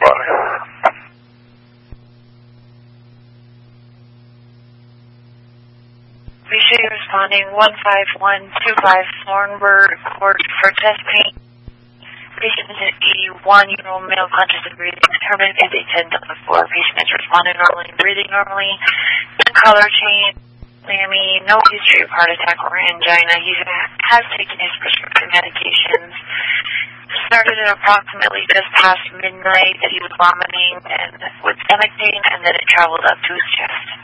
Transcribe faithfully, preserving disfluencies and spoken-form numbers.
one. Appreciate you responding. one five one two five Thornburg Court for chest pain. Patient is eighty-one year old male, conscious of breathing, determined is a ten on the floor. Patient is responding normally, breathing normally. Color change, Miami, no history of heart attack or angina. He has taken his prescription medications. Started at approximately just past midnight that he was vomiting and with stomach pain, and then it traveled up to his chest.